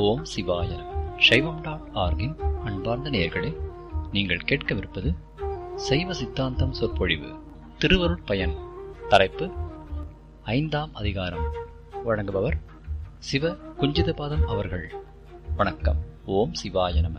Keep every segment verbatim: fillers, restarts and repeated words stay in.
ஓம் சிவாய நம. சைவம் டாட் ஆர்கின் அன்பார்ந்த நேயர்களே, நீங்கள் கேட்கவிருப்பது சைவ சித்தாந்தம் சொற்பொழிவு திருவருட் பயன். தலைப்பு ஐந்தாம் அதிகாரம். வழங்குபவர் சிவ குஞ்சிதபாதம் அவர்கள். வணக்கம். ஓம் சிவாய நம.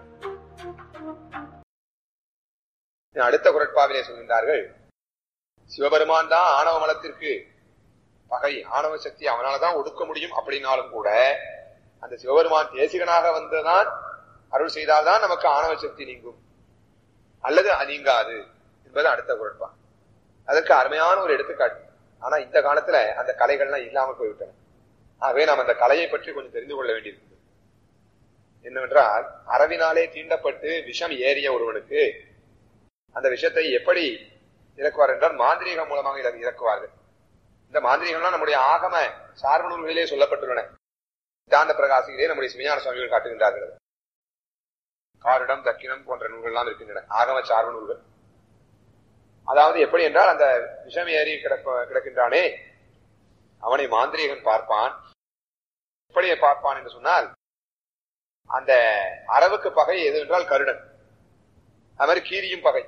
அடுத்த குரட்பாவிலே சொல்கின்றார்கள், சிவபெருமான் தான் ஆணவ மலத்திற்கு பகை, ஆணவ சக்தி அவனாலதான் ஒடுக்க முடியும். அப்படின்னாலும் கூட அந்த சிவபெருமான் தேசிகனாக வந்துதான் அருள் செய்தால்தான் நமக்கு ஆணவ சக்தி நீங்கும், அல்லது நீங்காது என்பது அடுத்த குரட்பா. அதற்கு அருமையான ஒரு எடுத்துக்காட்டு. ஆனா இந்த காலத்துல அந்த கலைகள்லாம் இல்லாமல் போய்விட்டன. ஆகவே நாம் அந்த கலையை பற்றி கொஞ்சம் தெரிந்து கொள்ள வேண்டியிருக்கிறது. என்னவென்றால், அரவினாலே தீண்டப்பட்டு விஷம் ஏறிய ஒருவனுக்கு அந்த விஷத்தை எப்படி இறக்குவார் என்றால் மாந்திரீகம் மூலமாக இறக்குவார்கள். இந்த மாந்திரீகம்லாம் நம்முடைய ஆகம சார்பு நூல்களிலே சொல்லப்பட்டுள்ளன. சித்தாந்த பிரகாசிகளே நம்முடைய சிவஞான சுவாமிகள் காட்டுகின்றார்கள். காரிடம், தக்கினம் போன்ற நூல்கள்லாம் இருக்கின்றன, ஆகம சார்பு நூல்கள். அதாவது எப்படி என்றால், அந்த விஷம் ஏறி கிடப்ப கிடக்கின்றானே அவனை மாந்திரீகன் பார்ப்பான். எப்படி பார்ப்பான் என்று சொன்னால், அந்த அரவுக்கு பகை எது என்றால் கருடன். அது மாதிரி கீரியும் பகை.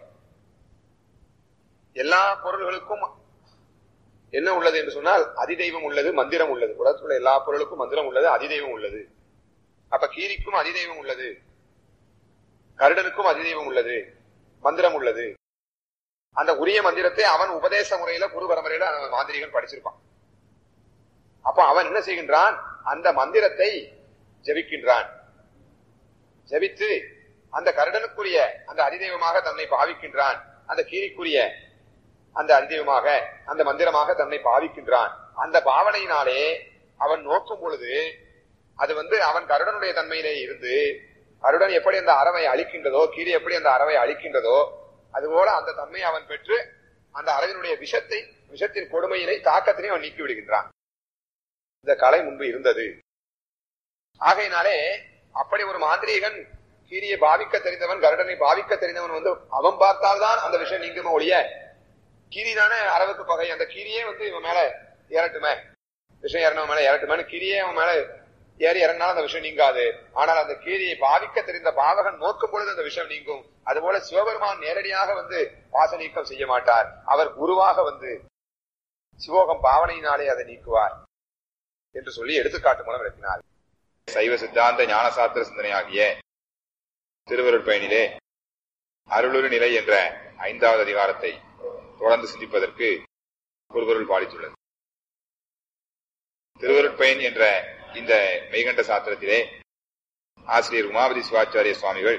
எல்லா பொருள்களுக்கும் என்ன உள்ளது என்று சொன்னால், அதிதெய்வம் உள்ளது, மந்திரம் உள்ளது. உலகத்துள்ள எல்லா பொருளுக்கும் மந்திரம் உள்ளது, அதிதெய்வம் உள்ளது. அப்ப கீரிக்கும் அதிதெய்வம் உள்ளது, கருடனுக்கும் அதிதெய்வம் உள்ளது, மந்திரம் உள்ளது. அந்த உரிய மந்திரத்தை அவன் உபதேச முறையில, குரு பரம்பரையில மாந்திரிகன் படிச்சிருப்பான். அப்ப அவன் என்ன செய்கின்றான், அந்த மந்திரத்தை ஜபிக்கின்றான். ஜபித்து அந்த கருடனுக்குரிய அந்த அதிதெய்வமாக தன்னை பாவிக்கின்றான். அந்த கீரிக்குரிய அந்த அதிதெய்வமாக, அந்த மந்திரமாக தன்னை பாவிக்கின்றான். அந்த பாவனையினாலே அவன் நோக்கும் பொழுது அது வந்து அவன் கருடனுடைய தன்மையிலே இருந்து, கருடன் எப்படி அந்த அறவை அழிக்கின்றதோ, கீரி எப்படி அந்த அறவை அழிக்கின்றதோ, அதுபோல அந்த தன்மையை அவன் பெற்று அந்த அறவினுடைய விஷத்தை, விஷத்தின் கொடுமையினை, தாக்கத்தினை அவன் நீக்கி விடுகின்றான். இந்த கலை முன்பு இருந்தது. ஆகையினாலே அப்படி ஒரு மாந்திரீகன் கீரியை பாவிக்க தெரிந்தவன், கருடனை பாவிக்க தெரிந்தவன் வந்து அவன் பார்த்தால்தான் அந்த விஷயம் நீங்குமே ஒழிய, கீரி தானே அரவுக்கு பகை, அந்த கீரியே வந்து இவன் மேல ஏறட்டுமே, விஷயம் ஏறணும் மேல ஏறட்டுமே, கீரியே அவன் மேல ஏறி இறங்கினாலும் அந்த விஷயம் நீங்காது. ஆனால் அந்த கீரியை பாவிக்க தெரிந்த பாவகன் நோக்கும் பொழுது அந்த விஷயம் நீங்கும். அதுபோல சிவபெருமான் நேரடியாக வந்து பாச நீக்கம் செய்ய மாட்டார். அவர் குருவாக வந்து சிவோகம் பாவனையினாலே அதை நீக்குவார் என்று சொல்லி எடுத்துக்காட்டு மூலம் விளக்கினார். சைவ சித்தாந்த ஞானசாஸ்திர சிந்தனையாகிய திருவருட் பயனிலே அருளுரு நிலை என்ற ஐந்தாவது அதிகாரத்தை தொடர்ந்து சிந்திப்பதற்கு ஒருவருள் பாலித்துள்ளது. திருவருட்பயன் என்ற இந்த மெய்கண்ட சாத்திரத்திலே ஆசிரியர் உமாபதி சிவாச்சாரிய சுவாமிகள்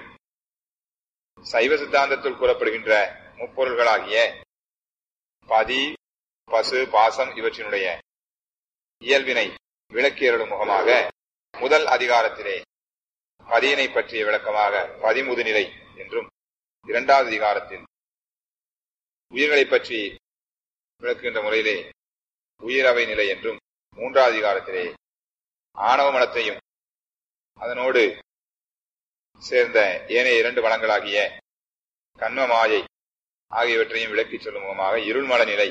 சைவ சித்தாந்தத்தில் கூறப்படுகின்ற முப்பொருள்களாகிய பதி, பசு, பாசம் இவற்றினுடைய இயல்பினை விளக்கியருளும் முகமாக முதல் அதிகாரத்திலே பதியினை பற்றிய விளக்கமாக பதிமுதுநிலை என்றும், இரண்டாவது அதிகாரத்தில் உயிர்களை பற்றி விளக்குகின்ற முறையிலே உயிரவை நிலை என்றும், மூன்றாவது அதிகாரத்திலே ஆணவ மலத்தையும் அதனோடு சேர்ந்த ஏனைய இரண்டு வளங்களாகிய கண்ம மாயை ஆகியவற்றையும் விளக்கிச் சொல்லும் முகமாக இருள்மல நிலை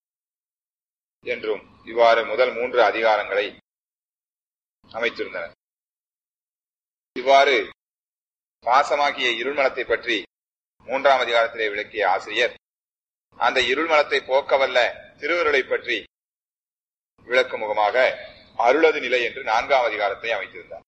என்றும் இவ்வாறு முதல் மூன்று அதிகாரங்களை அமைத்திருந்தனர். இவ்வாறு பாசமாகிய இருள்மலத்தை பற்றி மூன்றாம் அதிகாரத்திலே விளக்கிய ஆசிரியர் அந்த இருள்மலத்தை போக்கவல்ல திருவருளை பற்றி விளக்கும் முகமாக அருளது நிலை என்று நான்காம் அதிகாரத்தை அமைத்திருந்தார்.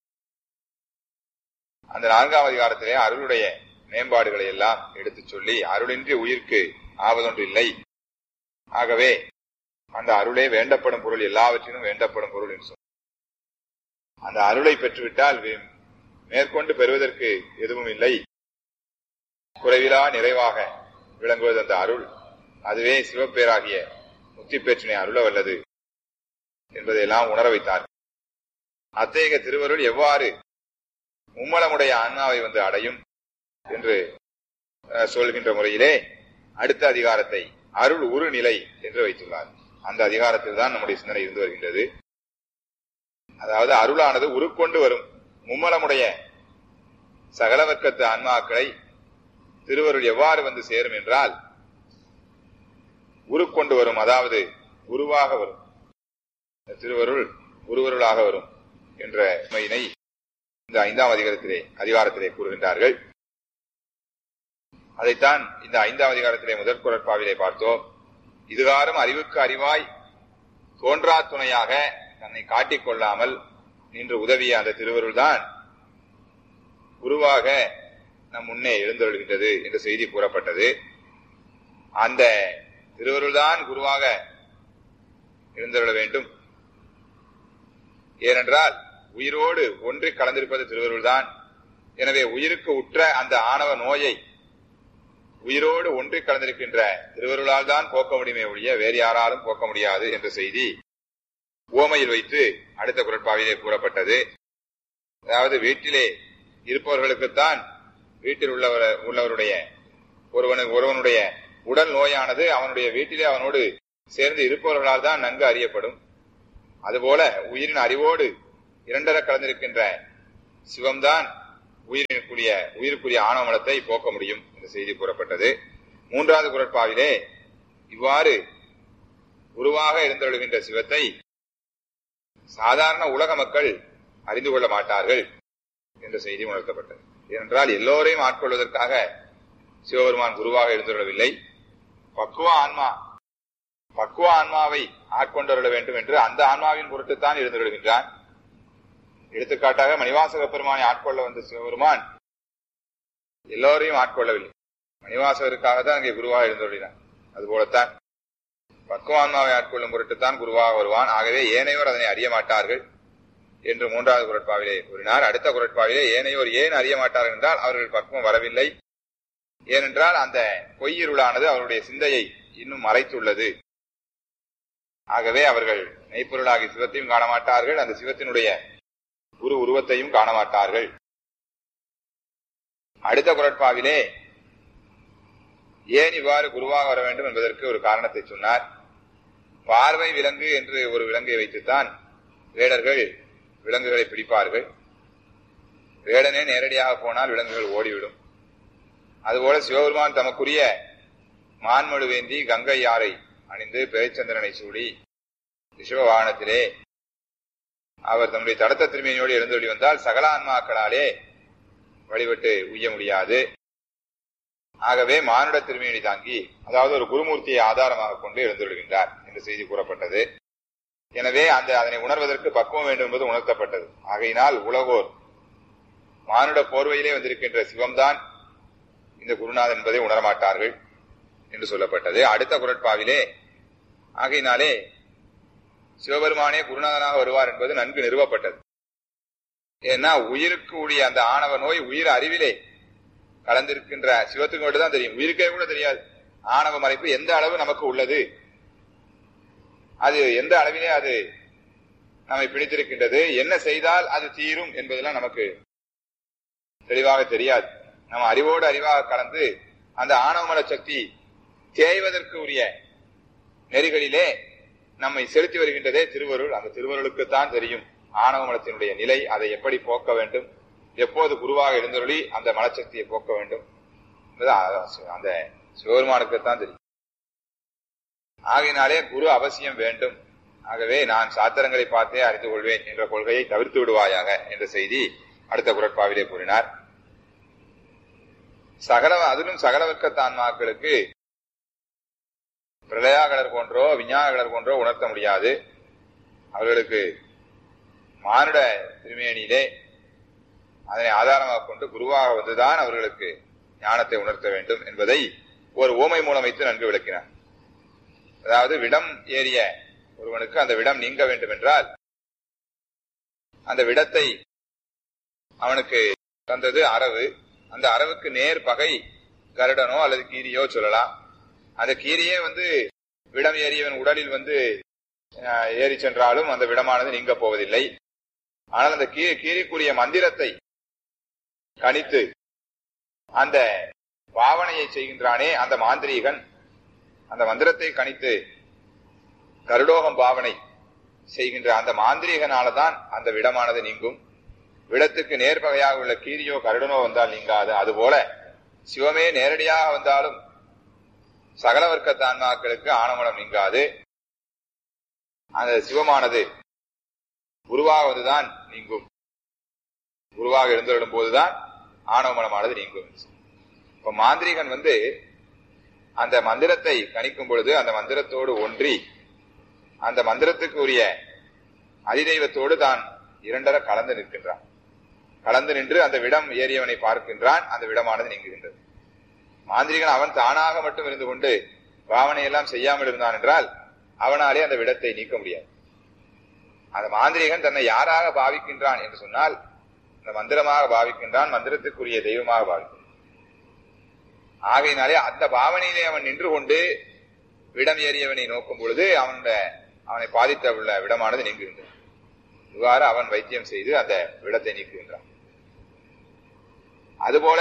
அந்த நான்காம் அதிகாரத்திலே அருளுடைய மேம்பாடுகளை எல்லாம் எடுத்துச் சொல்லி, அருளின்றி உயிர்க்கு ஆவதொன்று இல்லை, ஆகவே அந்த அருளே வேண்டப்படும் பொருள், எல்லாவற்றிலும் வேண்டப்படும் பொருள் என்று சொன்னார். அந்த அருளை பெற்றுவிட்டால் மேற்கொண்டு பெறுவதற்கு எதுவும் இல்லை, குறைவிலா நிறைவாக விளங்குவது அந்த அருள். அதுவே சிவப்பேராகிய முத்தி பேற்றினை அருள வல்லது என்பதையெல்லாம் உணர வைத்தார். அத்தகைய திருவருள் எவ்வாறு மும்மலமுடைய ஆன்மாவை வந்து அடையும் என்று சொல்கின்ற முறையிலே அடுத்த அதிகாரத்தை அருள் உரு நிலை என்று வைத்துள்ளார். அந்த அதிகாரத்தில் தான் நம்முடைய சிந்தனை இருந்து வருகின்றது. அதாவது அருளானது உருக்கொண்டு வரும் மும்மலமுடைய சகலவர்க்கத்து ஆன்மாக்களை திருவருள் எவ்வாறு வந்து சேரும் என்றால், உருக்கொண்டு வரும், அதாவது உருவாக வரும். திருவருள் உருவருளாக வரும் என்ற உண்மையினை இந்த ஐந்தாம் அதிகாரத்திலே அதிகாரத்திலே கூறுகின்றார்கள். அதைத்தான் இந்த ஐந்தாம் அதிகாரத்திலே முதற் குறட்பாவிலே பார்த்தோம். இதுகாரும் அறிவுக்கு அறிவாய் தோன்றா துணையாக தன்னை காட்டிக் கொள்ளாமல் நின்று உதவிய அந்த திருவருள்தான் குருவாக நம் முன்னே எழுந்தருள்கின்றது என்ற செய்தி கூறப்பட்டது. அந்த திருவருள்தான் குருவாக எழுந்தருள வேண்டும். ஏனென்றால் உயிரோடு ஒன்றி கலந்திருப்பது திருவருள்தான். எனவே உயிருக்கு உற்ற அந்த ஆணவ நோயை உயிரோடு ஒன்றி கலந்திருக்கின்ற திருவருளால் தான் போக்க முடியுமே ஒழிய வேறு யாராலும் போக்க முடியாது என்ற செய்தி உவமையில் வைத்து அடுத்த குறட்பாவிலே கூறப்பட்டது. அதாவது வீட்டிலே இருப்பவர்களுக்குத்தான் வீட்டில் உள்ளவர் உள்ளவருடைய ஒருவனு ஒருவனுடைய உடல் நோயானது அவனுடைய வீட்டிலே அவனோடு சேர்ந்து இருப்பவர்களால் தான் நன்கு அறியப்படும். அதுபோல உயிரின் அறிவோடு இரண்டர கலந்திருக்கின்ற சிவம்தான் உயிரினுக்குரிய உயிருக்குரிய ஆணவமலத்தை போக்க முடியும் என்ற செய்தி கூறப்பட்டது. மூன்றாவது குறட்பாவிலே இவ்வாறு குருவாக எழுந்தருளுகின்ற சிவத்தை சாதாரண உலக மக்கள் அறிந்து கொள்ள மாட்டார்கள் என்ற செய்தி உணர்த்தப்பட்டது. ஏனென்றால் எல்லோரையும் ஆட்கொள்வதற்காக சிவபெருமான் குருவாக எழுந்துள்ளவில்லை. பக்குவ ஆன்மா பக்குவ ஆன்மாவை ஆட்கொண்டருள வேண்டும் என்று அந்த ஆன்மாவின் பொருட்டுத்தான் எழுந்துள்ளான். எடுத்துக்காட்டாக மணிவாசக பெருமானை ஆட்கொள்ள வந்த சிவபெருமான் எல்லோரையும் ஆட்கொள்ளவில்லை. மணிவாசகருக்காக தான் அங்கே குருவாக எழுந்துள்ளான். அதுபோலத்தான் பக்குவ ஆன்மாவை ஆட்கொள்ளும் பொருட்டுத்தான் குருவாக வருவான். ஆகவே ஏனையோர் அதனை அறிய மாட்டார்கள் என்று மூன்றாவது குறட்பாவிலே கூறினார். அடுத்த குறட்பாவிலே ஏனையோர் ஏன் அறிய மாட்டார்கள் என்றால் அவர்கள் பக்குவம் வரவில்லை. ஏனென்றால் அந்த பொய்யிருளானது அவருடைய சிந்தையை இன்னும் மறைத்துள்ளது. ஆகவே அவர்கள் மெய்ப்பொருளாகி சிவத்தையும் காண மாட்டார்கள், அந்த சிவத்தினுடைய குரு உருவத்தையும் காண மாட்டார்கள். அடுத்த குறட்பாவிலே ஏன் இவ்வாறு குருவாக வர வேண்டும் என்பதற்கு ஒரு காரணத்தை சொன்னார். பார்வை விலங்கு என்று ஒரு விலங்கை வைத்துத்தான் வேடர்கள் விலங்குகளை பிடிப்பார்கள். வேடனே நேரடியாக போனால் விலங்குகள் ஓடிவிடும். அதுபோல சிவபெருமான் தமக்குரிய மான்மடு வேந்தி கங்கை யாரை அணிந்து பிறைச்சந்திரனை சூடி ரிஷப வாகனத்திலே அவர் தம்முடைய தடத்த திருமையோடு எழுந்தொழி வந்தால் சகல ஆன்மாக்களாலே வழிபட்டு உய்ய முடியாது. ஆகவே மானுட திருமேனி தாங்கி, அதாவது ஒரு குருமூர்த்தியை ஆதாரமாக கொண்டு எழுந்தொழுகின்றார் என்று செய்தி கூறப்பட்டது. எனவே அந்த அதனை உணர்வதற்கு பக்குவம் வேண்டும் என்பது உணர்த்தப்பட்டது. ஆகையினால் உலகோர் மானுட போர்வையிலே வந்திருக்கின்ற சிவம்தான் இந்த குருநாதன் என்பதை உணரமாட்டார்கள் என்று சொல்லப்பட்டது. அடுத்த குறட்பாவிலே ஆகையினாலே சிவபெருமானே குருநாதனாக வருவார் என்பது நன்கு நிறுவப்பட்டது. ஏன்னா உயிருக்கு உடைய அந்த ஆணவ நோய் உயிர் அறிவிலே கலந்திருக்கின்ற சிவத்துக்கு மட்டும்தான் தெரியும், உயிருக்கே கூட தெரியாது. ஆணவ மறைப்பு எந்த அளவு நமக்கு உள்ளது, அது எந்த அளவிலே அது நம்மை பிடித்திருக்கின்றது, என்ன செய்தால் அது தீரும் என்பதெல்லாம் நமக்கு தெளிவாக தெரியாது. நம்ம அறிவோடு அறிவாக கலந்து அந்த ஆணவமல சக்தி தேய்வதற்கு உரிய நெறிகளிலே நம்மை செலுத்தி வருகின்றதே திருவருள். அந்த திருவருளுக்குத்தான் தெரியும் ஆணவமலத்தினுடைய நிலை, அதை எப்படி போக்க வேண்டும், எப்போது குருவாக எழுந்தருளி அந்த மலச்சக்தியை போக்க வேண்டும் அந்த சிவபெருமானுக்குத்தான் தெரியும். ஆகையினாலே குரு அவசியம் வேண்டும். ஆகவே நான் சாத்திரங்களை பார்த்தே அறிந்து கொள்வேன் என்ற கொள்கையை தவிர்த்து விடுவாயாக என்ற செய்தி அடுத்த குறட்பாவிலே கூறினார். சகல அதிலும் சகலவர்க்கத்தான்மாக்களுக்கு பிரளயாகலர் போன்றோ விஞ்ஞானகலர் போன்றோ உணர்த்த முடியாது. அவர்களுக்கு மானுட திருமேனியிலே அதனை ஆதாரமாக கொண்டு குருவாக வந்துதான் அவர்களுக்கு ஞானத்தை உணர்த்த வேண்டும் என்பதை ஒரு ஓமை மூலம் வைத்து நன்கு விளக்கினார். அதாவது விடம் ஏறிய ஒருவனுக்கு அந்த விடம் நீங்க வேண்டும் என்றால் அந்த விடத்தை அவனுக்கு தந்தது அரவு. அந்த அரவுக்கு நேர் பகை கருடனோ அல்லது கீரியோ சொல்லலாம். அந்த கீரியே வந்து விடம் ஏறியவன் உடலில் வந்து ஏறி சென்றாலும் அந்த விடமானது நீங்க போவதில்லை. ஆனால் அந்த கீ கீரிக்குரிய மந்திரத்தை கணித்து அந்த பாவனையை செய்கின்றானே அந்த மாந்திரீகன், அந்த மந்திரத்தை கணித்து கருடோகம் பாவனை செய்கின்ற அந்த மாந்திரீகனாலதான் அந்த விடமானது நீங்கும். விடத்துக்கு நேர்பகையாக உள்ள கீரியோ கருடனோ வந்தால் நீங்காது. அதுபோல சிவமே நேரடியாக வந்தாலும் சகல வர்க்க ஆன்மாக்களுக்கு ஆணவமலம் நீங்காது. அந்த சிவமானது உருவாவதுதான் நீங்கும். குருவாக எழுந்தருளும் போதுதான் ஆணவ மலமானது நீங்கும். இப்ப மாந்திரிகன் வந்து அந்த மந்திரத்தை கணிக்கும் பொழுது அந்த மந்திரத்தோடு ஒன்றி அந்த மந்திரத்துக்கு உரிய அதிதெய்வத்தோடு தான் இரண்டர கலந்து நிற்கின்றான். கலந்து நின்று அந்த விடம் ஏறியவனை பார்க்கின்றான். அந்த விடமானது நீங்குகின்றது. மாந்திரிகன் அவன் தானாக மட்டும் இருந்து கொண்டு பாவனையெல்லாம் செய்யாமல் இருந்தான் என்றால் அவனாலே அந்த விடத்தை நீக்க முடியாது. அந்த மாந்திரிகன் தன்னை யாராக பாவிக்கின்றான் என்று சொன்னால் அந்த மந்திரமாக பாவிக்கின்றான், மந்திரத்துக்குரிய தெய்வமாக பாவிக்கின்றான். ஆகையினாலே அந்த பாவனையிலே அவன் நின்று கொண்டு விடம் ஏறியவனை நோக்கும் பொழுது அவனுடைய அவனை பாதித்த உள்ள விடமானது நீங்குகின்றது. இவ்வாறு அவன் வைத்தியம் செய்து அந்த விடத்தை நீக்குகின்றான். அதுபோல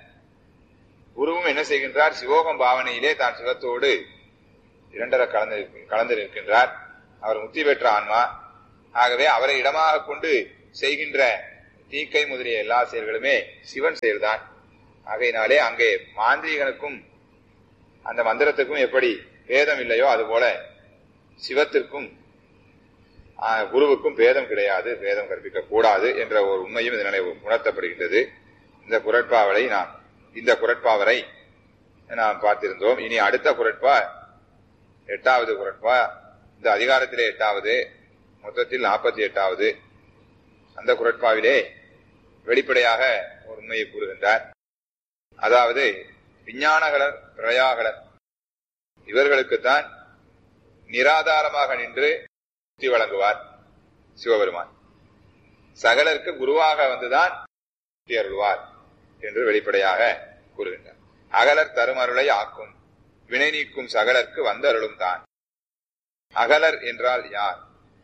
குருவும் என்ன செய்கின்றார்? சிவோகம் பாவனையிலே தான் சிவத்தோடு இரண்டர கலந்து கலந்து நிற்கின்றார். அவர் முக்தி பெற்ற ஆன்மா. ஆகவே அவரை இடமாக கொண்டு செய்கின்ற தீக்கை முதலிய எல்லா செயல்களுமே சிவன் செயல்தான். ஆகையினாலே அங்கே மாந்திரிகனுக்கும் அந்த மந்திரத்துக்கும் எப்படி பேதம் இல்லையோ அதுபோல சிவத்திற்கும் குருவுக்கும் பேதம் கிடையாது, பேதம் கற்பிக்க கூடாது என்ற ஒரு உண்மையும் இதனாலே உணர்த்தப்படுகின்றது. இந்த குரட்பாவலை நாம் இந்த குரட்பாவரை நாம் பார்த்திருந்தோம். இனி அடுத்த குரட்பா எட்டாவது குரட்பா. இந்த அதிகாரத்திலே எட்டாவது, மொத்தத்தில் நாற்பத்தி எட்டாவது. அந்த குரட்பாவிலே வெளிப்படையாக ஒரு உண்மையை கூறுகின்றார். அதாவது விஞ்ஞானகலர் பிரயாகலர் இவர்களுக்குத்தான் நிராதாரமாக நின்று முக்தி வழங்குவார் சிவபெருமான். சகலருக்கு குருவாக வந்துதான் முக்தி அருள்வார் என்று வெளிப்படையாக கூறுகின்றார். அகலர் தருமருளை ஆக்கும் வினை நீக்கும் சகலருக்கு வந்தருளும் தான். அகலர் என்றால் யார்?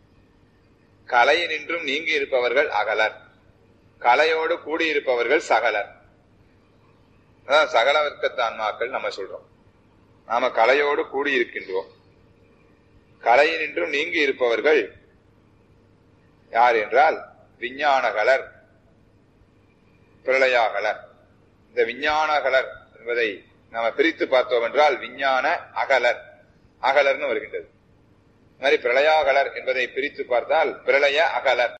கலை நின்றும் நீங்கி இருப்பவர்கள் அகலர், கலையோடு கூடியிருப்பவர்கள் சகலர். அதான் சகல வர்க்கத்தான்மாக்கள் நம்ம சொல்றோம். நாம கலையோடு கூடியிருக்கின்றோம். கலை நின்றும் நீங்கி இருப்பவர்கள் யார் என்றால் விஞ்ஞானகலர் பிரளயாகலர். இந்த விஞ்ஞானகலர் என்பதை நாம பிரித்து பார்த்தோம் என்றால் விஞ்ஞான அகலர் அகலர்னு வருகின்றது. மாதிரி பிரளயாகலர் என்பதை பிரித்து பார்த்தால் பிரளய அகலர்.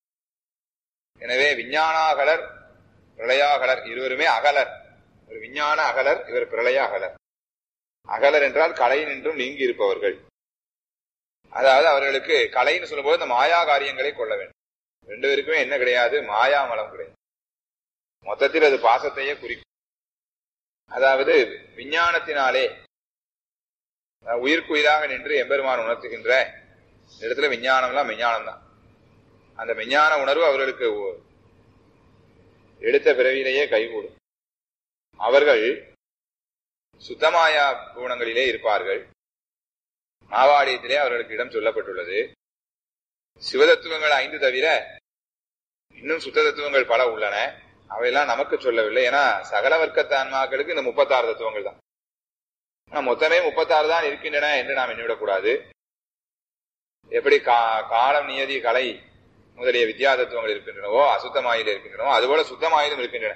எனவே விஞ்ஞானாகலர் பிரளயாகலர் இருவருமே அகலர். ஒரு விஞ்ஞான அகலர், இவர் பிரளய அகலர். அகலர் என்றால் கலை நின்றும் நீங்கி இருப்பவர்கள். அதாவது அவர்களுக்கு கலைன்னு சொல்லும்போது இந்த மாயா காரியங்களை கொள்ள வேண்டும். ரெண்டு பேருக்குமே என்ன கிடையாது? மாயா மலம் கிடையாது. மொத்தத்தில் அது பாசத்தையே குறிக்கும். அதாவது விஞ்ஞானத்தினாலே உயிர்க்குயிராக நின்று எம்பெருமான் உணர்த்துகின்ற இடத்துல விஞ்ஞானம்லாம் விஞ்ஞானம் தான். அந்த விஞ்ஞான உணர்வு அவர்களுக்கு எடுத்த பிறவியிலேயே கைகூடும். அவர்கள் சுத்தமாயா குணங்களிலே இருப்பார்கள். மாவாடியத்திலே அவர்களுக்கு இடம் சொல்லப்பட்டுள்ளது. சிவதத்துவங்கள் ஐந்து தவிர இன்னும் சுத்த தத்துவங்கள் பல உள்ளன. அவையெல்லாம் நமக்கு சொல்லவில்லை. ஏன்னா சகல வர்க்கத்து ஆன்மாக்களுக்கு இந்த முப்பத்தாறு தத்துவங்கள் தான். ஆனா மொத்தமே முப்பத்தாறு தான் இருக்கின்றன என்று நாம் எண்ணிவிடக்கூடாது. எப்படி காலம், நியதி, கலை முதலிய வித்யா தத்துவங்கள் இருக்கின்றனவோ, அசுத்தமாயில இருக்கின்றனவோ, அதுபோல சுத்தமாயிலும் இருக்கின்றன.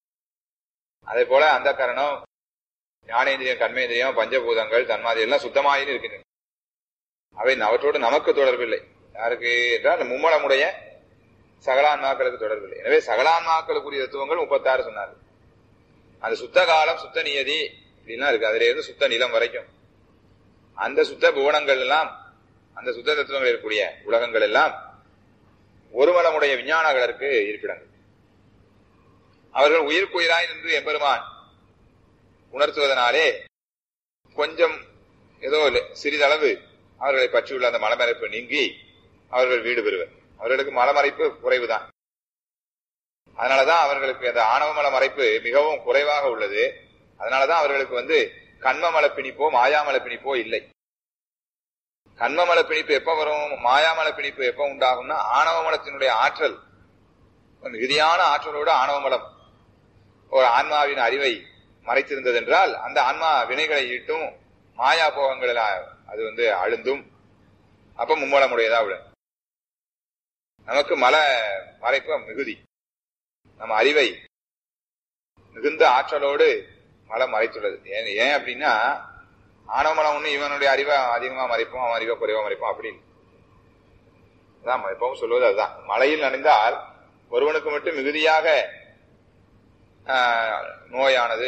அதே போல அந்த கரணம், ஞானேந்திரியம், கர்மேந்திரியம், பஞ்சபூதங்கள், தன்மாதி எல்லாம் சுத்தமாயிலும் இருக்கின்றன. அவை அவற்றோடு நமக்கு தொடர்பில்லை. யாருக்கு என்றால் மும்மலமுடைய சகலான்மாக்களுக்கு தொடர்பில்லை. எனவே சகலான்மாக்களுக்குரிய தத்துவங்கள் முப்பத்தாறு சொன்னார்கள். அந்த சுத்த காலம், சுத்த நியதி இப்படிலாம் இருக்கு. அதுல இருந்து சுத்த நிலம் வரைக்கும் அந்த சுத்த புவனங்கள் எல்லாம், அந்த சுத்த தத்துவங்கள் இருக்கக்கூடிய உலகங்கள் எல்லாம் ஒரு மலமுடைய விஞ்ஞானங்களுக்கு இருப்பிடங்கள். அவர்கள் உயிர்க்குயிராய் நின்று எம்பெருமான் உணர்த்துவதனாலே கொஞ்சம் ஏதோ சிறிதளவு அவர்களை பற்றியுள்ள அந்த மலமறைப்பு நீங்கி அவர்கள் வீடு பெறுவர். அவர்களுக்கு மலமறைப்பு குறைவுதான். அதனாலதான் அவர்களுக்கு அந்த ஆணவ மல மறைப்பு மிகவும் குறைவாக உள்ளது. அதனாலதான் அவர்களுக்கு வந்து கண்மமல பிணிப்போ மாயாமல பிணிப்போ இல்லை. கண்மமல பிணிப்பு எப்ப வரும், மாயாமல பிணிப்பு எப்ப உண்டாகும்னா ஆணவ மலத்தினுடைய ஆற்றல், மிகுதியான ஆற்றலோடு ஆணவ மலம் ஒரு ஆன்மாவின் அறிவை மறைத்திருந்தது என்றால் அந்த ஆன்மா வினைகளை ஈட்டும், மாயா போகங்கள் அது வந்து அழுந்தும், அப்ப மும்மலமுடையதா விட. நமக்கு மல மறைப்பு மிகுதி, நம்ம அறிவை மிகுந்த ஆற்றலோடு மலம் மறைத்துள்ளது. ஏன் ஏன் அப்படின்னா ஆணவமலம் ஒண்ணு இவனுடைய அறிவை அதிகமா மறைப்போம், அவன் அறிவை குறைவா மறைப்போம். அப்படி அதான் எப்பவும் சொல்வது அதுதான். மலையில் நனைந்தால் ஒருவனுக்கு மட்டும் மிகுதியாக நோயானது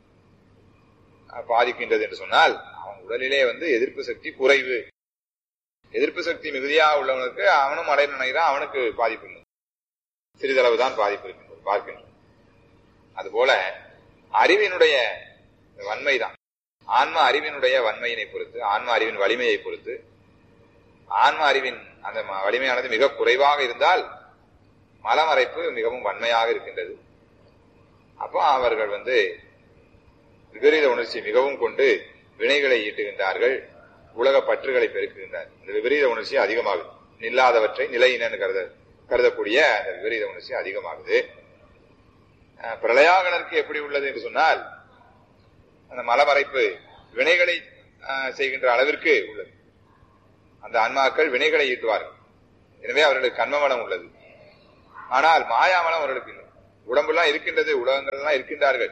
பாதிக்கின்றது என்று சொன்னால் அவன் உடலிலே வந்து எதிர்ப்பு சக்தி குறைவு. எதிர்ப்பு சக்தி மிகுதியாக உள்ளவனுக்கு அவனும் அடைய நினைக்கிறான், அவனுக்கு பாதிப்பு இல்லை, சிறிதளவுதான் பாதிப்பு இருக்கின்றது பார்க்கின்றோம். அதுபோல அறிவினுடைய வன்மைதான், ஆன்ம அறிவினுடைய வன்மையினை பொறுத்து, ஆன்ம அறிவின் வலிமையை பொறுத்து, ஆன்ம அறிவின் அந்த வலிமையானது மிக குறைவாக இருந்தால் மலமறைப்பு மிகவும் வன்மையாக இருக்கின்றது. அப்போ அவர்கள் வந்து விபரீத உணர்ச்சி மிகவும் கொண்டு வினைகளை ஈட்டுகின்றார்கள், உலக பற்றுகளை பெருக்குகின்றார். இந்த விபரீத உணர்ச்சி அதிகமாகுது, நில்லாதவற்றை நிலையினன்னு கருத கருதக்கூடிய அந்த விபரீத உணர்ச்சி அதிகமாகுது. பிரளயாகலருக்கு எப்படி உள்ளது என்று சொன்னால் அந்த மலமறைப்பு வினைகளை செய்கின்ற அளவிற்கு உள்ளது. அந்த ஆன்மாக்கள் வினைகளை ஈட்டுவார்கள், எனவே அவர்களுக்கு கண்மமலம் உள்ளது. ஆனால் மாயாமலம் அவர்களுக்கு இல்லை. உடம்புலாம் இருக்கின்றது, உலகங்கள் எல்லாம் இருக்கின்றார்கள்,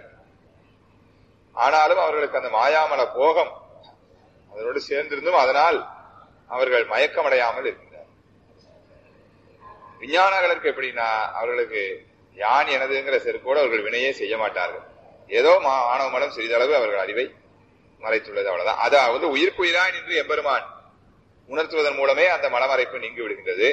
ஆனாலும் அவர்களுக்கு அந்த மாயாமல போகம் அதனோடு சேர்ந்திருந்தும் அதனால் அவர்கள் மயக்கமடையாமல் இருக்கின்றார். விஞ்ஞானங்களுக்கு எப்படின்னா அவர்களுக்கு யான் எனதுங்கிற செருக்கோடு அவர்கள் வினையே செய்ய மாட்டார்கள். ஏதோ ஆணவ மலம் சிறிதளவு அவர்கள் அறிவை மறைத்துள்ளது, அவ்வளவுதான். அதாவது உயிர்க்குயிராய் நின்று எம்பெருமான் உணர்த்துவதன் மூலமே அந்த மலமறைப்பு நீங்கி விடுகின்றது.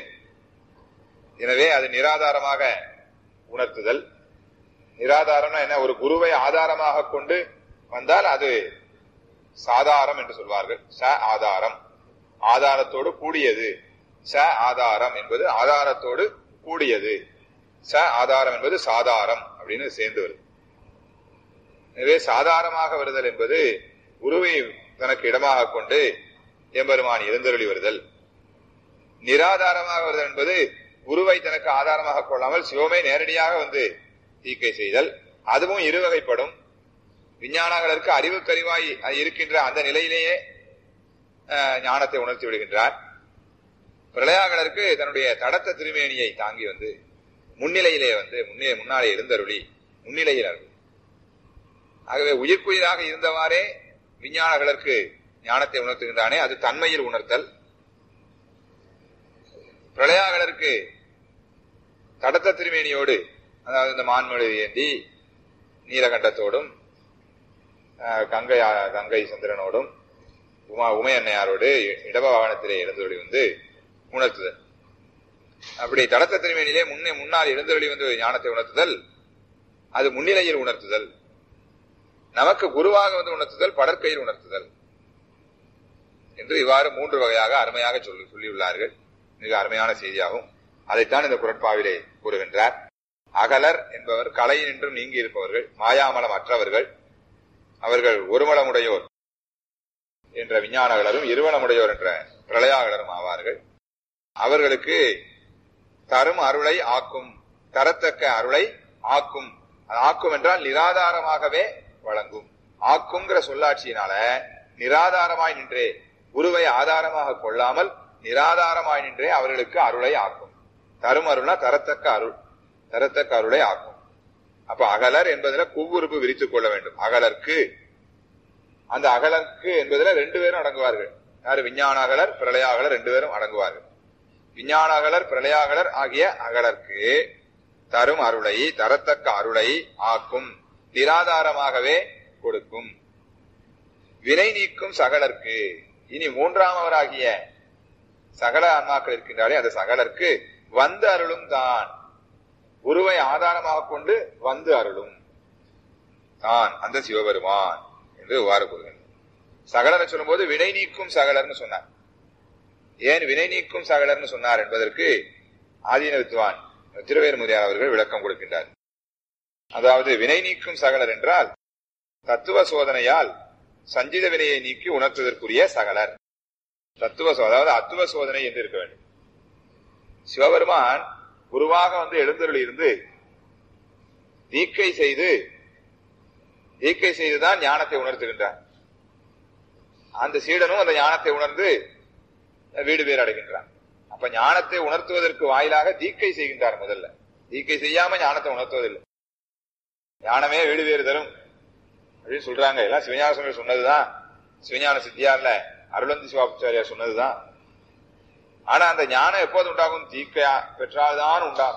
எனவே அது நிராதாரமாக உணர்த்துதல். நிராதாரம்னா என்ன? ஒரு குருவை ஆதாரமாக கொண்டு வந்தால் அது சாதாரம் என்று சொல்வார்கள். ச ஆதாரம், ஆதாரத்தோடு கூடியது. ச ஆதாரம் என்பது ஆதாரத்தோடு கூடியது. ச ஆதாரம் என்பது சாதாரம் அப்படின்னு சேர்ந்து வருது. எனவே சாதாரமாக வருதல் என்பது குருவை தனக்கு இடமாக கொண்டு எம்பெருமான் எழுந்தருளி வருதல். நிராதாரமாக வருதல் என்பது குருவை தனக்கு ஆதாரமாக கொள்ளாமல் சிவமே நேரடியாக வந்து தீக்கை செய்தல். அதுவும் இருவகைப்படும். விஞ்ஞானங்களுக்கு அறிவுக்கறிவாய் இருக்கின்ற அந்த நிலையிலேயே ஞானத்தை உணர்த்தி விடுகின்றார். பிரளயாகலருக்கு தன்னுடைய தடத்த திருமேனியை தாங்கி வந்து முன்னிலையிலே வந்து முன்னே முன்னாலே எழுந்தருளி முன்னிலையில் அருள். ஆகவே உயிர்க்குயிராக இருந்தவாறே விஞ்ஞானங்களுக்கு ஞானத்தை உணர்த்துகின்றானே, அது தன்மையில் உணர்த்தல். பிரளயாகலருக்கு தடத்த திருமேனியோடு, அதாவது இந்த மான்மொழி ஏந்தி நீலகண்டத்தோடும் கங்கை கங்கை சந்திரனோடும் உமா உமையன்னையாரோடு இடப வாகனத்திலே எழுந்தொழி வந்து உணர்த்துதல். அப்படி தடத்த திருமேனிலே முன்னே முன்னால் எழுந்தொழி வந்து ஞானத்தை உணர்த்துதல், அது முன்னிலையில் உணர்த்துதல். நமக்கு குருவாக வந்து உணர்த்துதல், படற்கையில் உணர்த்துதல் என்று இவ்வாறு மூன்று வகையாக அருமையாக சொல்லி சொல்லியுள்ளார்கள். மிக அருமையான செய்தியாகும். அதைத்தான் இந்த குறட்பாவிலே கூறுகின்றார். அகலர் என்பவர் கலை நின்றும் நீங்கி இருப்பவர்கள், மாயாமலம் அற்றவர்கள். அவர்கள் ஒருமலமுடையோர் என்ற விஞ்ஞானகலரும் இருவனமுடையோர் என்ற பிரளயாகலரும் ஆவார்கள். அவர்களுக்கு தரும் அருளை ஆக்கும், தரத்தக்க அருளை ஆக்கும். ஆக்கும் என்றால் நிராதாரமாகவே வழங்கும். ஆக்குங்கிற சொல்லாட்சியினால நிராதாரமாய் நின்றே, குருவை ஆதாரமாக கொள்ளாமல் நிராதாரமாய் நின்றே அவர்களுக்கு அருளை ஆக்கும். தரும் அருள்னா தரத்தக்க அருள், தரத்தக்க அருளை ஆக்கும். அப்ப அகலர் என்பதுல குவ்வுறுப்பு விரித்துக் கொள்ள வேண்டும். அகலர்க்கு, அந்த அகலர்க்கு என்பதுல ரெண்டு பேரும் அடங்குவார்கள். யாரு? விஞ்ஞானகலர், பிரளயாகலர் ரெண்டு பேரும் அடங்குவார்கள். விஞ்ஞானகலர், பிரளயாகலர் ஆகிய அகலர்க்கு தரும் அருளை, தரத்தக்க அருளை ஆக்கும், நிராதாரமாகவே கொடுக்கும். வினை நீக்கும் சகலர்க்கு, இனி மூன்றாமவராகிய சகல ஆன்மாக்கள் இருக்கின்றாலே அந்த சகலர்க்கு வந்து அருளும் தான், குருவை ஆதாரமாக கொண்டு வந்து அருளும் தான் அந்த சிவபெருமான் என்று இவ்வாறு கூறுகின்றனர். சகலரை சொல்லும் போது வினை நீக்கும் சகலர்னு சொன்னார். ஏன் வினை நீக்கும் சகலர்னு சொன்னார் என்பதற்கு ஆதீன வித்வான் திருவேறுமுறையார் அவர்கள் விளக்கம் கொடுக்கின்றார். அதாவது வினை நீக்கும் சகலர் என்றால் தத்துவ சோதனையால் சஞ்சித வினையை நீக்கி உணர்த்துவதற்குரிய சகலர். தத்துவ அதாவது அத்துவ சோதனை என்று இருக்க வேண்டும். சிவபெருமான் குருவாக வந்து எழுந்தருளி இருந்து தீக்கை செய்து தீக்கை செய்துதான் ஞானத்தை உணர்த்துகின்றார். அந்த சீடனும் அந்த ஞானத்தை உணர்ந்து வீடு பேர் அடைகின்றான். அப்ப ஞானத்தை உணர்த்துவதற்கு வாயிலாக தீக்கை செய்கின்றார். முதல்ல தீக்கை செய்யாம ஞானத்தை உணர்த்துவதில்லை. ஞானமே வீடு பேறு தரும் அப்படின்னு சொல்றாங்க. எல்லாம் சிவஞான சுவாமி சொன்னதுதான், சிவஞான சித்தியார்ல அருளந்தி சிவாச்சாரியார் சொன்னதுதான். ஆனா அந்த ஞானம் எப்போது உண்டாகும்? தீக்கையா பெற்றால்தான் உண்டாகும்.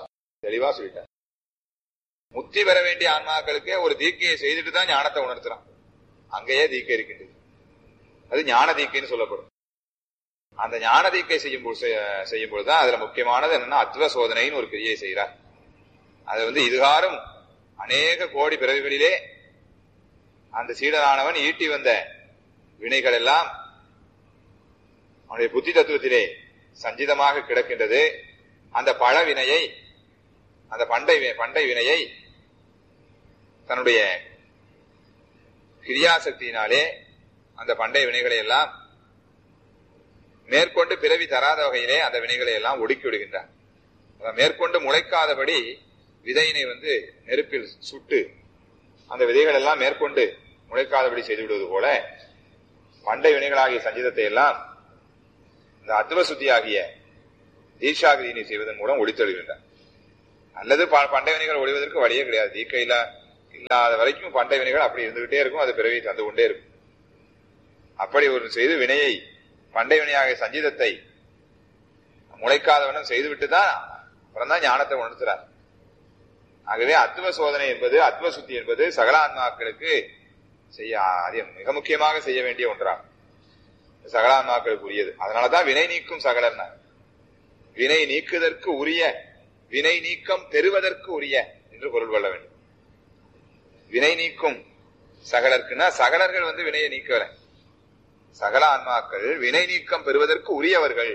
தெளிவா சொல்லிட்டார். முக்தி பெற வேண்டிய ஆன்மாக்களுக்கே ஒரு தீக்கையை செய்துட்டு தான் ஞானத்தை உணர்த்துறான். அங்கேயே தீக்கை இருக்கின்றது. அது ஞான தீக்கைன்னு சொல்லப்படும். அந்த ஞான தீக்கை செய்யும் செய்யும் பொழுதுதான் அதுல முக்கியமானது என்னன்னா அத்வ சோதனைன்னு ஒரு கிரியை செய்யறார். அது வந்து இதுகாரும் அநேக கோடி பிறவிகளிலே அந்த சீடனானவன் ஈட்டி வந்த வினைகள் எல்லாம் அவனுடைய புத்தி தத்துவத்திலே சஞ்சிதமாக கிடக்கின்றது. அந்த பழ வினையை, அந்த பண்டை பண்டை வினையை தன்னுடைய கிரியாசக்தியினாலே அந்த பண்டை வினைகளை எல்லாம் மேற்கொண்டு பிறவி தராத வகையிலே அந்த வினைகளை எல்லாம் ஒடுக்கி விடுகின்றார். மேற்கொண்டு முளைக்காதபடி விதையினை வந்து நெருப்பில் சுட்டு அந்த விதைகள் எல்லாம் மேற்கொண்டு முளைக்காதபடி செய்து விடுவது போல பண்டை வினைகளாகிய சஞ்சிதத்தை எல்லாம் இந்த அத்வ சுத்தி ஆகிய தீட்சாகிரியினை செய்வதன் மூலம் ஒளித்தெழுகின்றார். அல்லது பண்டை வினைகள் ஒளிவதற்கு வழியே கிடையாது. தீக்கையில இல்லாத வரைக்கும் பண்டை வினைகள் அப்படி இருந்துகிட்டே இருக்கும். அது பிறவி தந்து கொண்டே இருக்கும். அப்படி ஒரு செய்து வினையை பண்டை வினையாக சஞ்சிதத்தை முளைக்காதவனும் செய்துவிட்டுதான் அப்புறம் தான் ஞானத்தை உணர்த்துறார். ஆகவே அத்வ சோதனை என்பது, அத்வ சுத்தி என்பது சகல ஆன்மாக்களுக்கு செய்ய மிக முக்கியமாக செய்ய வேண்டிய ஒன்றாகும். சகல ஆன்மாக்களுக்கு உரியது. அதனாலதான் வினை நீக்கும் சகலர். வினை நீக்குதற்கு உரிய, வினை நீக்கம் பெறுவதற்கு உரிய என்று பொருள் கொள்ள வேண்டும். வினை நீக்கும் சகலர்க்குன்னா சகலர்கள் வந்து வினையை நீக்கல. சகல ஆன்மாக்கள் வினை நீக்கம் பெறுவதற்கு உரியவர்கள்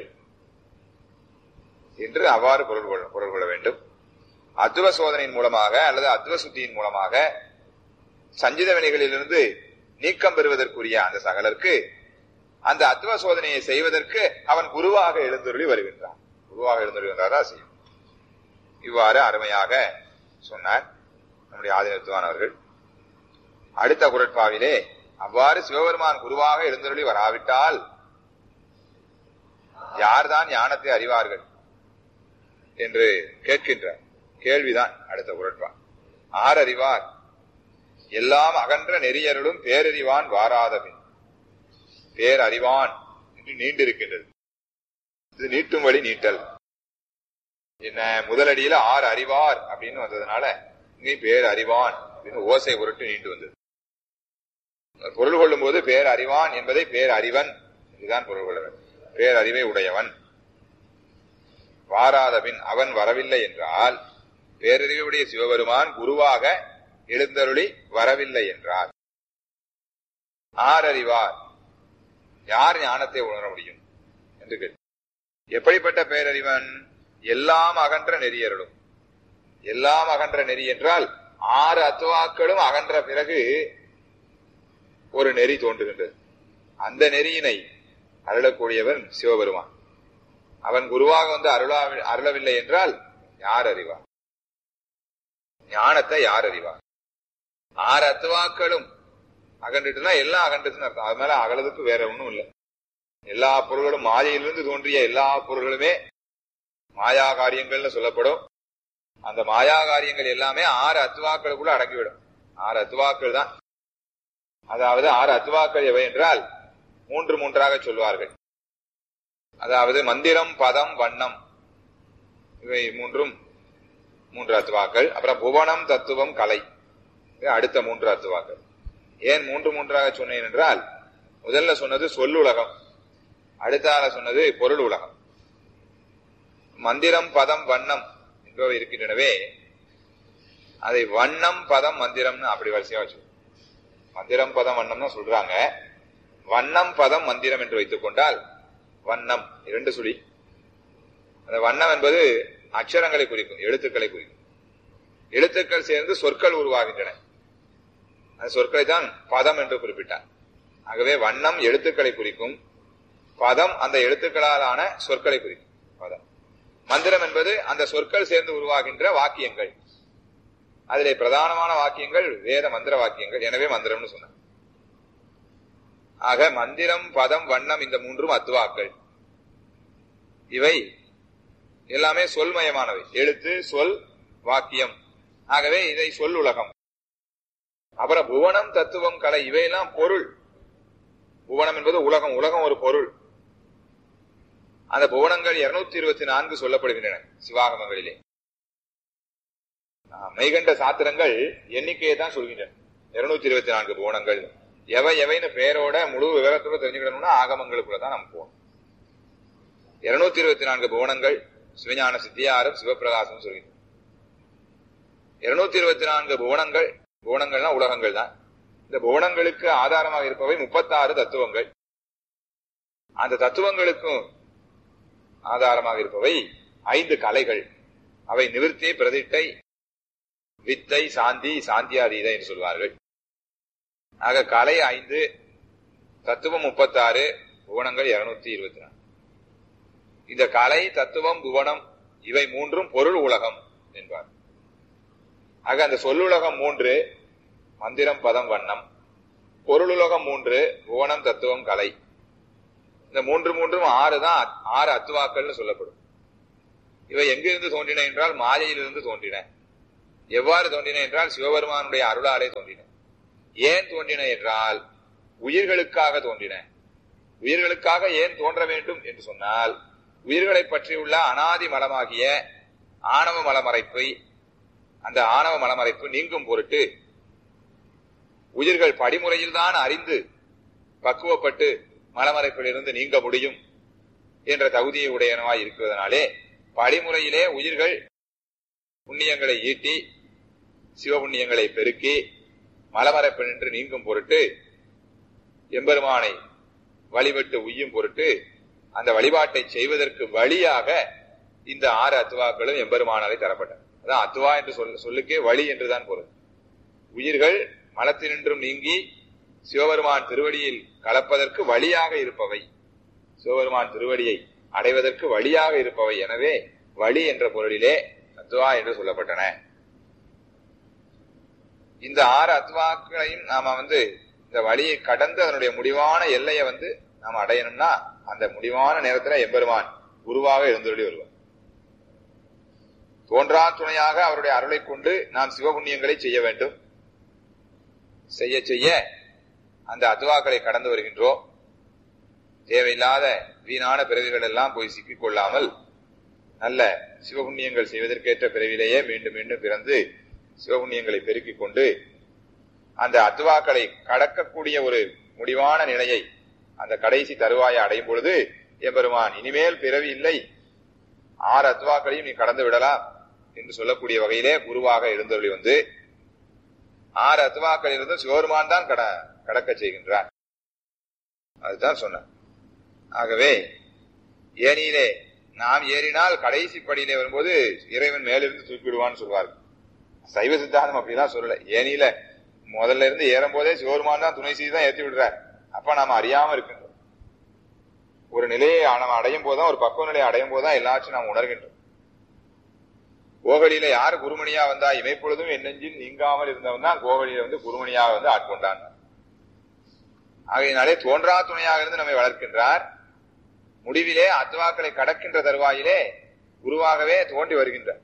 என்று அவ்வாறு பொருள் கொள்ள பொருள் கொள்ள வேண்டும். அத்வ சோதனையின் மூலமாக அல்லது அத்வ சுத்தியின் மூலமாக சஞ்சித வினைகளிலிருந்து நீக்கம் பெறுவதற்குரிய அந்த சகலருக்கு அந்த அத்வ சோதனையை செய்வதற்கு அவன் குருவாக எழுந்தருளி வருகின்றான். குருவாக எழுந்தருளி வந்தாரா செய்யும். இவ்வாறு அருமையாக சொன்னார் நம்முடைய ஆதினத்துவானவர்கள். அடுத்த குரட்பாவிலே அவ்வாறு சிவபெருமான் குருவாக எழுந்தருளி வராவிட்டால் யார்தான் ஞானத்தை அறிவார்கள் என்று கேட்கின்ற கேள்விதான் அடுத்த குரட்பா. ஆர் அறிவார்? எல்லாம் அகன்ற நெறியருளும் பேரறிவான் வாராதபின். பேரறிவான் என்று நீண்டிருக்கின்றது. இது நீட்டும் வழி நீட்டல். என்ன முதலடியில ஆறு அறிவார் அப்படின்னு வந்ததுனால இங்கே பேர் அறிவான் அப்படின்னு ஓசை உருட்டு நீண்டு வந்தது. பொருள் கொள்ளும் போது பேர் அறிவான் என்பதை பேர் அறிவன் இதுதான் பொருள் கொள்ள வேண்டும். பேரறிவை உடையவன். வாராதபின் அவன் வரவில்லை என்றால் பேரறிவுடைய சிவபெருமான் குருவாக எழுந்தருளி வரவில்லை என்றார். ஆரறிவார்? யார் ஞானத்தை உணர முடியும் என்று கேட்டு. எப்படிப்பட்ட பேரறிவன்? எல்லாம் அகன்ற நெறியருளும். எல்லாம் அகன்ற நெறி என்றால் ஆறு அத்துவாக்களும் அகன்ற பிறகு ஒரு நெறி தோன்றுகின்றது. அந்த நெறியினை அருளக்கூடியவன் சிவபெருமான். அவன் குருவாக வந்து அருளா அருளவில்லை என்றால் யார் அறிவார்? ஞானத்தை யார் அறிவார்? ஆறு அத்துவாக்களும் அகன்றுட்டுனா எல்லாம் அகன்றுச்சுன்னு அர்த்தம். அது மேல அகலதுக்கு வேற ஒண்ணும் இல்லை. எல்லா பொருள்களும் மாயையிலிருந்து தோன்றிய எல்லா பொருள்களுமே மாயா காரியங்கள்னு சொல்லப்படும். அந்த மாயா காரியங்கள் எல்லாமே ஆறு அத்துவாக்களுக்குள்ள அடங்கிவிடும். ஆறு அத்துவாக்கள் தான். அதாவது ஆறு அத்துவாக்கள் எவை என்றால் மூன்று மூன்றாக சொல்வார்கள். அதாவது மந்திரம், பதம், வண்ணம் இவை மூன்றும் மூன்று அத்துவாக்கள். அப்புறம் புவனம், தத்துவம், கலை அடுத்த மூன்று அத்துவாக்கள். ஏன் மூன்று மூன்றாக சொன்னேன் என்றால் முதல்ல சொன்னது சொல்லுலகம், அடுத்தால சொன்னது பொருள் உலகம். மந்திரம், பதம், வண்ணம் என்பவை இருக்கின்றனவே அதை வண்ணம், பதம், மந்திரம்னு அப்படி வரிசையா வச்சு மந்திரம், பதம், வண்ணம்னு சொல்றாங்க. வண்ணம், பதம், மந்திரம் என்று வைத்துக் கொண்டால் வண்ணம் இரண்டு சுழி. அந்த வண்ணம் என்பது அக்ஷரங்களை குறிக்கும், எழுத்துக்களை குறிக்கும். எழுத்துக்கள் சேர்ந்து சொற்கள் உருவாகின்றன. அந்த சொற்களை தான் பதம் என்று குறிப்பிட்டார். ஆகவே வண்ணம் எழுத்துக்களை குறிக்கும், பதம் அந்த எழுத்துக்களால் ஆன சொற்களை குறிக்கும் பதம். மந்திரம் என்பது அந்த சொற்கள் சேர்ந்து உருவாகின்ற வாக்கியங்கள். அதிலே பிரதானமான வாக்கியங்கள் வேத மந்திர வாக்கியங்கள். எனவே மந்திரம்னு சொன்னார். ஆக மந்திரம், பதம், வண்ணம் இந்த மூன்றும் அத்துவாக்கள். இவை எல்லாமே சொல்மயமானவை. எழுத்து, சொல், வாக்கியம். ஆகவே இதை சொல் உலகம். அப்புறம் புவனம், தத்துவம், கலை இவையெல்லாம் பொருள். புவனம் என்பது உலகம். உலகம் ஒரு பொருள். அந்த புவனங்கள் இருநூத்தி இருபத்தி நான்கு சொல்லப்படுகின்றன சிவாகமங்களிலே. மெய்கண்ட சாத்திரங்கள் எண்ணிக்கையை தான் சொல்கின்றன. இருநூத்தி இருபத்தி நான்கு புவனங்கள் எவை எவைன்னு பெயரோட முழு விவரத்தோட தெரிஞ்சுக்கணும்னா ஆகமங்களுக்குள்ளதான் நம்ம போகணும். இருநூத்தி இருபத்தி நான்கு புவனங்கள் சிவஞான சித்தியாரும் சிவபிரகாசம் சொல்கின்றன. இருநூத்தி இருபத்தி நான்கு புவனங்கள், புவனங்கள்னா உலகங்கள் தான். இந்த புவனங்களுக்கு ஆதாரமாக இருப்பவை முப்பத்தாறு தத்துவங்கள். அந்த தத்துவங்களுக்கும் ஆதாரமாக இருப்பவை ஐந்து கலைகள். அவை நிவிர்த்தி, பிரதிட்டை, வித்தை, சாந்தி, சாந்தியாதீத என்று சொல்வார்கள். ஆக கலை ஐந்து, தத்துவம் முப்பத்தாறு, புவனங்கள் இருநூத்தி இருபத்தி நாலு. இந்த கலை, தத்துவம், புவனம் இவை மூன்றும் பொருள் உலகம் என்பார். ஆக அந்த சொல்லுலகம் மூன்று, மந்திரம், பதம், வண்ணம். பொருளுலகம் மூன்று, புவனம், தத்துவம், கலை. இந்த மூன்று மூன்றும் ஆறு தான் ஆறு அத்துவாக்கள்னு சொல்லப்படும். இவை எங்கிருந்து தோன்றின என்றால் மாயையிலிருந்து தோன்றின. எவ்வாறு தோன்றின என்றால் சிவபெருமானுடைய அருளாலே தோன்றின. ஏன் தோன்றின என்றால் உயிர்களுக்காக தோன்றின. உயிர்களுக்காக ஏன் தோன்ற வேண்டும் என்று சொன்னால் உயிர்களை பற்றியுள்ள அனாதி மலமாகிய ஆணவ மலமறைப்பை, அந்த ஆணவ மலமறைப்பு நீங்கும் பொருட்டு உயிர்கள் படிமுறையில் தான் அறிந்து பக்குவப்பட்டு மலமறைப்பிலிருந்து நீங்க முடியும் என்ற தகுதியை உடையனவாய் இருக்கிறதுனாலே படிமுறையிலே உயிர்கள் புண்ணியங்களை ஈட்டி சிவபுண்ணியங்களை பெருக்கி மலமறைப்பு நின்று நீங்கும் பொருட்டு எம்பெருமானை வழிபட்டு உய்யும் பொருட்டு அந்த வழிபாட்டை செய்வதற்கு வழியாக இந்த ஆறு அத்துவாக்களும் எம்பெருமானாலே தரப்பட்டன. அதான் அத்துவா என்று சொல்ல சொல்லுக்கே வழி என்றுதான் பொருள். உயிர்கள் மலத்தினின்றும் நீங்கி சிவபெருமான் திருவடியில் கலப்பதற்கு வழியாக இருப்பவை, சிவபெருமான் திருவடியை அடைவதற்கு வழியாக இருப்பவை. எனவே வழி என்ற பொருளிலே அத்துவா என்று சொல்லப்பட்டன. இந்த ஆறு அத்துவாக்களையும் நாம வந்து இந்த வழியை கடந்து அதனுடைய முடிவான எல்லையை வந்து நாம் அடையணும்னா அந்த முடிவான நேரத்துல எம்பெருமான் குருவாக எழுந்தருளி வருவார். தோன்றா துணையாக அவருடைய அருளை கொண்டு நாம் சிவபுண்ணியங்களை செய்ய வேண்டும். செய்ய செய்ய அந்த அத்துவாக்களை கடந்து வருகின்றோம். தேவையில்லாத வீணான பிறவிகள் எல்லாம் போய் சிக்கிக் கொள்ளாமல் நல்ல சிவபுண்ணியங்கள் செய்வதற்கேற்ற பிறவிலேயே மீண்டும் மீண்டும் பிறந்து சிவபுண்ணியங்களை பெருக்கிக் கொண்டு அந்த அத்துவாக்களை கடக்கக்கூடிய ஒரு முடிவான நிலையை, அந்த கடைசி தருவாயை அடையும் பொழுது எம்பெருமான் இனிமேல் பிறவி இல்லை, ஆறு அத்துவாக்களையும் நீ கடந்து விடலாம் என்று சொல்லக்கூடிய வகையிலே குருவாக எழுந்தருளி வந்து ஆறு அத்துவாக்கள் இருந்தும் சிவபெருமான் தான் கட கடக்க செய்கின்றார். அதுதான் சொன்ன. ஆகவே ஏனியிலே நாம் ஏறினால் கடைசி படியிலே வரும்போது இறைவன் மேலிருந்து தூக்கிடுவான்னு சொல்வார்கள். சைவ சித்தாந்தம் அப்படிலாம் சொல்லல. ஏனியில முதல்ல இருந்து ஏறும் போதே சிவபெருமான் தான் துணை செய்து தான் ஏற்றி விடுறார். அப்ப நாம அறியாம இருக்கின்றோம். ஒரு நிலையை நாம் அடையும் போதுதான், ஒரு பக்குவ நிலையை அடையும் போதுதான் எல்லாச்சும் நாம் உணர்கின்றோம். கோகலியில யாரு குருமணியா வந்தா, இமைப்பொழுதும் என் நெஞ்சில் நீங்காமல் இருந்தவன் தான் கோகலியில வந்து குருமணியாக வந்து ஆட்கொண்டான். ஆகையினாலே தோன்றா துணையாக இருந்து நம்மை வளர்க்கின்றார். முடிவிலே அத்துவாக்களை கடக்கின்ற தருவாயிலே குருவாகவே தோன்றி வருகின்றார்.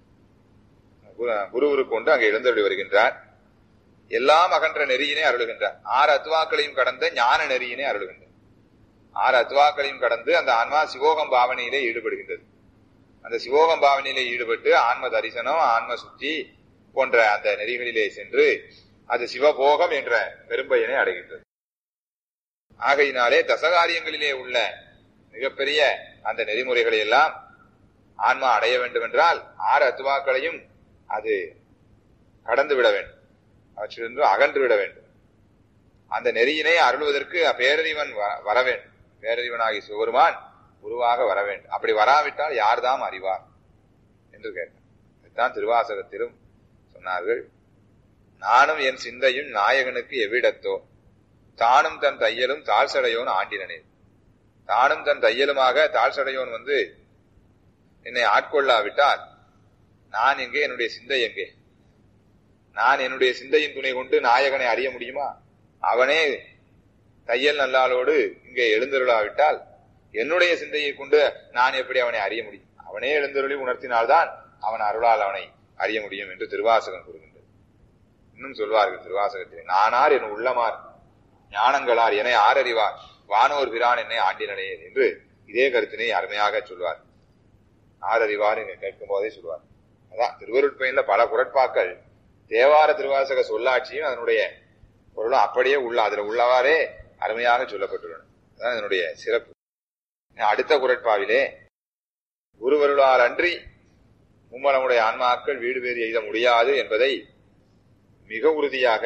குருவுரு கொண்டு அங்கே எழுந்தருளி வருகின்றார். எல்லாம் அகன்ற நெறியினை அருளுகின்றார். ஆறு அத்துவாக்களையும் கடந்த ஞான நெறியினை அருளுகின்றார். ஆறு அத்துவாக்களையும் கடந்து அந்த ஆன்மா சிவோகம் பாவனையிலே ஈடுபடுகின்றது. அந்த சிவோகம் பாவனையிலே ஈடுபட்டு ஆன்ம தரிசனம், ஆன்ம சுத்தி போன்ற அந்த நெறிகளிலே சென்று அது சிவபோகம் என்ற பெரும்பயனை அடைகின்றது. ஆகையினாலே தசகாரியங்களிலே உள்ள மிகப்பெரிய அந்த நெறிமுறைகளை எல்லாம் ஆன்மா அடைய வேண்டும் என்றால் ஆறு அத்துவாக்களையும் அது கடந்து விட வேண்டும், அவற்றிலிருந்து அகன்று விட வேண்டும். அந்த நெறியினை அருள்வதற்கு பேரறிவன் வர வேண்டும். பேரறிவனாகி சிவபெருமான் குருவாக வர வேண்டும். அப்படி வராவிட்டால் யார்தாம் அறிவார் என்று கேட்டார். இதுதான் திருவாசகத்திலும் சொன்னார்கள். நானும் என் சிந்தையும் நாயகனுக்கு எவ்விடத்தோ, தானும் தன் தையலும் தாழ்சடையோன் ஆண்டினனே. தானும் தன் தையலுமாக தாழ்சடையோன் வந்து என்னை ஆட்கொள்ளாவிட்டால் நான் எங்கே, என்னுடைய சிந்தை எங்கே? நான் என்னுடைய சிந்தையின் துணை கொண்டு நாயகனை அறிய முடியுமா? அவனே தையல் நல்லாளோடு இங்கே எழுந்தருளாவிட்டால் என்னுடைய சிந்தையை கொண்டு நான் எப்படி அவனை அறிய முடியும்? அவனே எழுந்தருளி உணர்த்தினால்தான் அவன் அருளால் அவனை அறிய முடியும் என்று திருவாசகம் கூறுகின்றது. இன்னும் சொல்வார்கள் திருவாசகத்திலே, நானார் என் உள்ளமார் ஞானங்களார் என ஆரறிவார் வானோர் பிரான் என்னை ஆண்டினனே என்று இதே கருத்தினை அருமையாக சொல்வார். ஆரறிவார் என்று கேட்கும் போதே சொல்வார். அதான் திருவருட்பயன்ல பல குறட்பாக்கள் தேவார திருவாசக சொல்லாட்சியும் அதனுடைய பொருளும் அப்படியே உள்ள அதுல உள்ளவாறே அருமையாக சொல்லப்பட்டுள்ளன. அதான் இதனுடைய சிறப்பு. அடுத்த குறட்பாவிலே குருவருளால் அன்றி மும்மலமுடைய ஆன்மாக்கள் வீடு வேறு எய்த முடியாது என்பதை மிக உறுதியாக,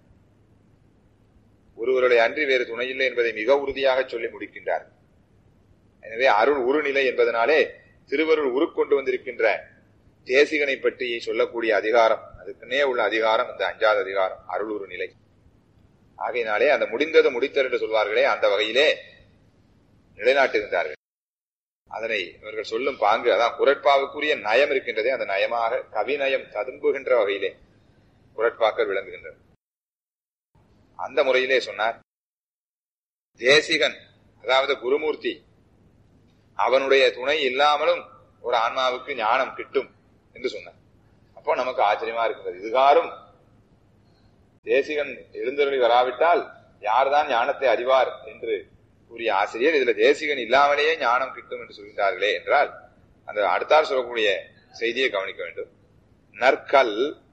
ஒருவருடைய அன்றி வேறு துணையில்லை என்பதை மிக உறுதியாக சொல்லி முடிக்கின்றார். எனவே அருள் உருநிலை என்பதனாலே திருவருள் உருக்கொண்டு வந்திருக்கின்ற தேசிகனை பற்றி சொல்லக்கூடிய அதிகாரம், அதுக்குன்னே உள்ள அதிகாரம் இந்த அஞ்சாவது அதிகாரம் அருள் உரு நிலை. ஆகையினாலே அந்த முடிந்தது முடித்தர் என்று சொல்வார்களே, அந்த வகையிலே நிலைநாட்டுகின்றார்கள். அதனை இவர்கள் சொல்லும் பாங்கு, அதான் குறட்பாவுக்குரிய நயம் இருக்கின்றதே, அந்த நயமாக கவிநயம் ததும்புகின்ற வகையிலே குறட்பாக்கள் விளங்குகின்றன. அந்த முறையிலே சொன்னார், தேசிகன் அதாவது குருமூர்த்தி அவனுடைய துணை இல்லாமலும் ஒரு ஆன்மாவுக்கு ஞானம் கிட்டும் என்று சொன்னார். அப்போ நமக்கு ஆச்சரியமா இருக்கின்றது. இதுகாரும் தேசிகன் எழுந்தருளி வராவிட்டால் யார்தான் ஞானத்தை அறிவார் என்று கூறிய ஆசிரியர் இதுல தேசிகன் இல்லாமலேயே ஞானம் கிட்டும் என்று சொல்கின்றார்களே என்றால் அந்த அடுத்தார் சொல்லக்கூடிய செய்தியை கவனிக்க வேண்டும். நற்கல்